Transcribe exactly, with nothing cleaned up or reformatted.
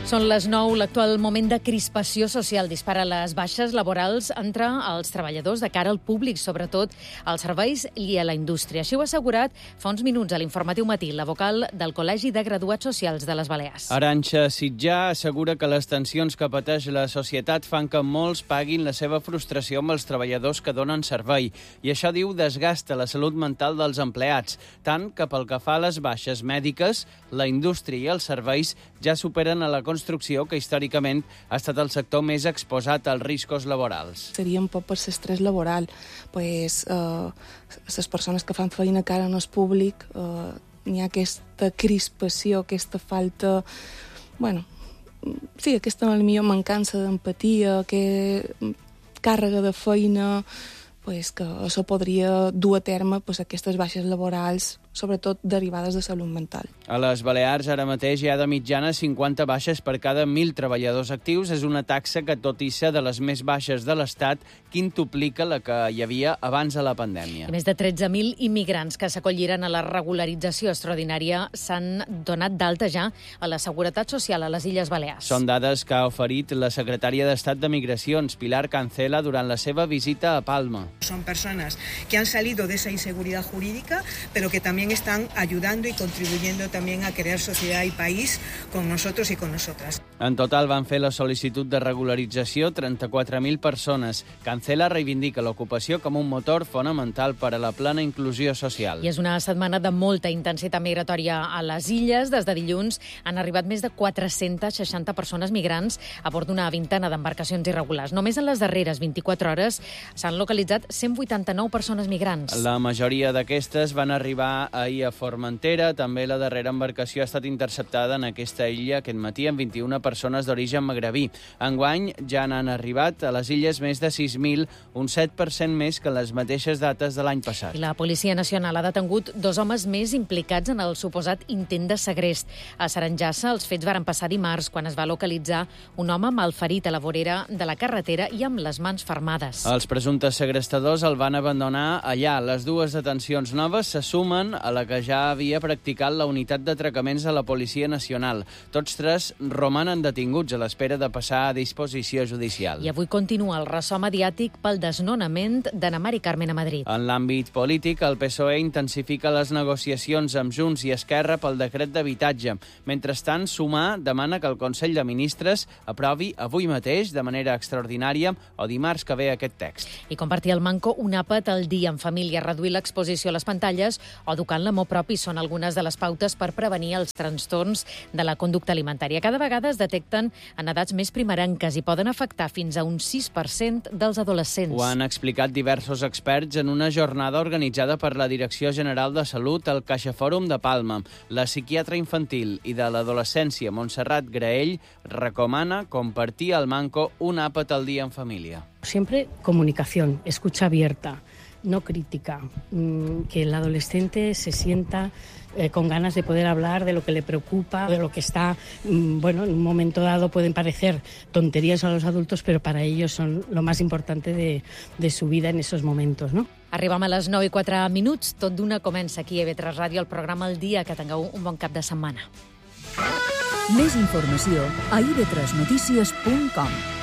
Són les nou. L'actual moment de crispació social dispara les baixes laborals entre els treballadors de cara al públic, sobretot als serveis i a la indústria. Així ho ha assegurat fa uns minuts a l'Informatiu Matí la vocal del Col·legi de Graduats Socials de les Balears. Arantxa Sitjà assegura que les tensions que pateix la societat fan que molts paguin la seva frustració amb els treballadors que donen servei. I això, diu, desgasta la salut mental dels empleats, tant que pel que fa a les baixes mèdiques, la indústria i els serveis ja superen a la construcció, que històricament ha estat el sector més exposat als riscos laborals. Seria un poc per l'estrès laboral. Pues, eh, les persones que fan feina cara en el públic, eh, n'hi ha aquesta crispació, aquesta falta... Bueno, sí, aquesta millor mancança d'empatia, que càrrega de feina, pues, que això podria dur a terme pues, aquestes baixes laborals, sobretot derivades de salut mental. A les Balears ara mateix hi ha de mitjana cinquanta baixes per cada mil treballadors actius. És una taxa que, tot i ser de les més baixes de l'Estat, quintuplica la que hi havia abans de la pandèmia. Més de tretze mil immigrants que s'acolliren a la regularització extraordinària s'han donat d'alta ja a la Seguretat Social a les Illes Balears. Són dades que ha oferit la secretària d'Estat de Migracions, Pilar Cancela, durant la seva visita a Palma. Son personas que han salido de esa inseguridad jurídica, pero que también están ayudando y contribuyendo también a crear sociedad y país con nosotros y con nosotras. En total van fer la sol·licitud de regularització trenta-quatre mil persones. Cancela reivindica l'ocupació com un motor fonamental per a la plena inclusió social. I és una setmana de molta intensitat migratòria a les illes. Des de dilluns han arribat més de quatre-centes seixanta persones migrants a bord d'una vintena d'embarcacions irregulars. Només en les darreres vint-i-quatre hores s'han localitzat cent vuitanta-nou persones migrants. La majoria d'aquestes van arribar ahir a Formentera. També la darrera embarcació ha estat interceptada en aquesta illa aquest matí amb vint-i-una persones d'origen magrebí. Enguany ja n'han arribat a les illes més de sis mil, un set per cent més que les mateixes dates de l'any passat. I la Policia Nacional ha detengut dos homes més implicats en el suposat intent de segrest. A Saranjassa els fets varen passar dimarts, quan es va localitzar un home malferit a la vorera de la carretera i amb les mans fermades. Els presumptes segrestadors el van abandonar allà. Les dues detencions noves se sumen a la que ja havia practicat la unitat d'atracaments de la Policia Nacional. Tots tres romanen detinguts a l'espera de passar a disposició judicial. I avui continua el ressò mediàtic pel desnonament d'Anna Mari Carmen a Madrid. En l'àmbit polític, el P S O E intensifica les negociacions amb Junts i Esquerra pel decret d'habitatge. Mentrestant, Sumar demana que el Consell de Ministres aprovi avui mateix, de manera extraordinària, o dimarts que ve aquest text. I compartir el manco un àpat al dia en família, reduir l'exposició a les pantalles o educant l'amor propi són algunes de les pautes per prevenir els trastorns de la conducta alimentària. Cada vegada es detecten en edats més primerenques i poden afectar fins a un sis per cent dels adolescents. Ho han explicat diversos experts en una jornada organitzada per la Direcció General de Salut al CaixaFòrum de Palma. La psiquiatra infantil i de l'adolescència Montserrat Graell recomana compartir al manco un àpat al dia en família. Siempre comunicación, escucha abierta, no crítica, que el adolescente se sienta eh, con ganas de poder hablar de lo que le preocupa, de lo que está, bueno, en un momento dado pueden parecer tonterías a los adultos, pero para ellos son lo más importante de, de su vida en esos momentos, ¿no? Arribem a les nou i quatre minuts, tot d'una comença aquí a I V tres Ràdio, el programa El Dia. Que tingueu un bon cap de setmana. Més informació a i ve tres notícies punt com.